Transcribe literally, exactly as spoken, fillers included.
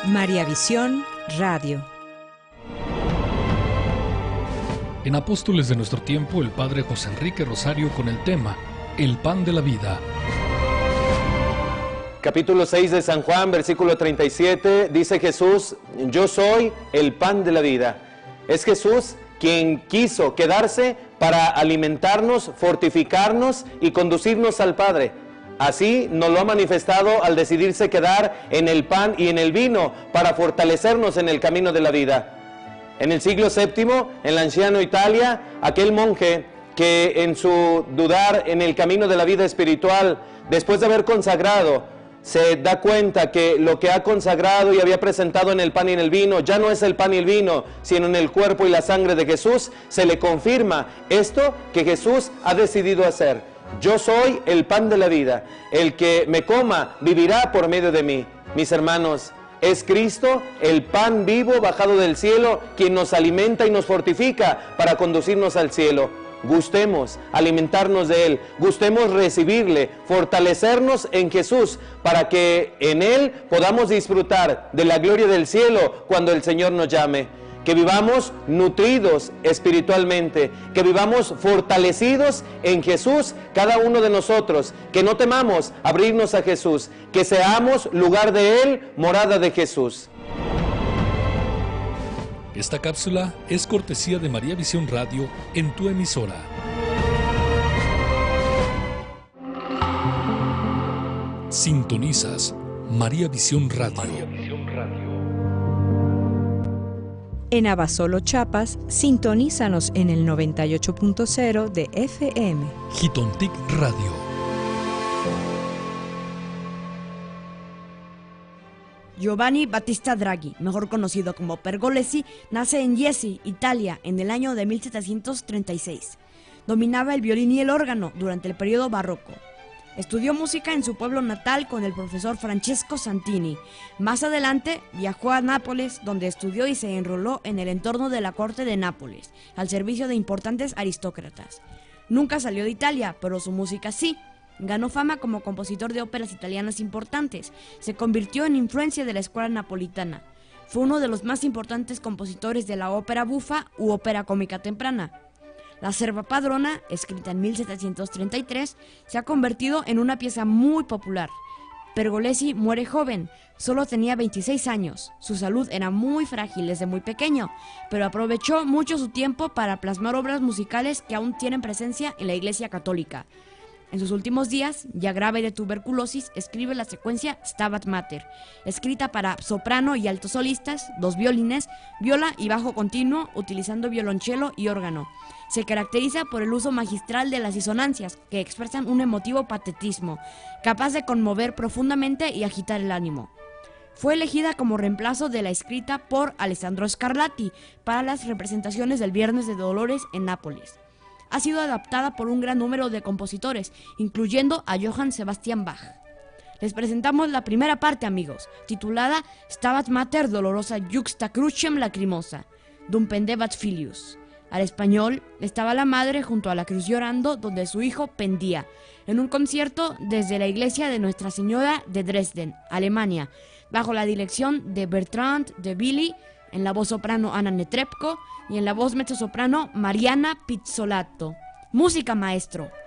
María Visión Radio. En Apóstoles de nuestro tiempo, el padre José Enrique Rosario con el tema El pan de la vida. Capítulo seis de San Juan, versículo treinta y siete, dice Jesús: yo soy el pan de la vida. Es Jesús quien quiso quedarse para alimentarnos, fortificarnos y conducirnos al Padre. Así nos lo ha manifestado al decidirse quedar en el pan y en el vino para fortalecernos en el camino de la vida. En el siglo séptimo, en la anciana Italia, aquel monje que en su dudar en el camino de la vida espiritual, después de haber consagrado, se da cuenta que lo que ha consagrado y había presentado en el pan y en el vino, ya no es el pan y el vino, sino en el cuerpo y la sangre de Jesús. Se le confirma esto que Jesús ha decidido hacer. Yo soy el pan de la vida. El que me coma vivirá por medio de mí. Mis hermanos, es Cristo, el pan vivo bajado del cielo, quien nos alimenta y nos fortifica para conducirnos al cielo. Gustemos alimentarnos de Él, gustemos recibirle, fortalecernos en Jesús, para que en Él podamos disfrutar de la gloria del cielo cuando el Señor nos llame. Que vivamos nutridos espiritualmente, que vivamos fortalecidos en Jesús, cada uno de nosotros, que no temamos abrirnos a Jesús, que seamos lugar de Él, morada de Jesús. Esta cápsula es cortesía de María Visión Radio en tu emisora. Sintonizas María Visión Radio. María Visión Radio. En Abasolo, Chiapas, sintonízanos en el noventa y ocho punto cero de F M. Jitontic Radio. Giovanni Battista Draghi, mejor conocido como Pergolesi, nace en Jesi, Italia, en el año de mil setecientos treinta y seis. Dominaba el violín y el órgano durante el periodo barroco. Estudió música en su pueblo natal con el profesor Francesco Santini. Más adelante viajó a Nápoles, donde estudió y se enroló en el entorno de la corte de Nápoles, al servicio de importantes aristócratas. Nunca salió de Italia, pero su música sí. Ganó fama como compositor de óperas italianas importantes. Se convirtió en influencia de la escuela napolitana. Fue uno de los más importantes compositores de la ópera bufa u ópera cómica temprana. La Serva Padrona, escrita en mil setecientos treinta y tres, se ha convertido en una pieza muy popular. Pergolesi muere joven, solo tenía veintiséis años. Su salud era muy frágil desde muy pequeño, pero aprovechó mucho su tiempo para plasmar obras musicales que aún tienen presencia en la Iglesia Católica. En sus últimos días, ya grave de tuberculosis, escribe la secuencia Stabat Mater, escrita para soprano y altos solistas, dos violines, viola y bajo continuo, utilizando violonchelo y órgano. Se caracteriza por el uso magistral de las disonancias, que expresan un emotivo patetismo, capaz de conmover profundamente y agitar el ánimo. Fue elegida como reemplazo de la escrita por Alessandro Scarlatti para las representaciones del Viernes de Dolores en Nápoles. Ha sido adaptada por un gran número de compositores, incluyendo a Johann Sebastian Bach. Les presentamos la primera parte, amigos, titulada Stabat Mater dolorosa juxta crucem lacrimosa, dum pendebat filius. Al español, estaba la madre junto a la cruz llorando donde su hijo pendía, en un concierto desde la iglesia de Nuestra Señora de Dresden, Alemania, bajo la dirección de Bertrand de Billy, en la voz soprano Anna Netrebko y en la voz mezzosoprano Mariana Pizzolato. Música, maestro.